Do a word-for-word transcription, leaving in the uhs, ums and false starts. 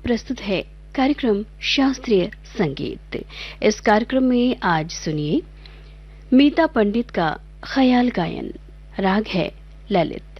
प्रस्तुत है कार्यक्रम शास्त्रीय संगीत। इस कार्यक्रम में आज सुनिए मीता पंडित का ख्याल गायन। राग है ललित।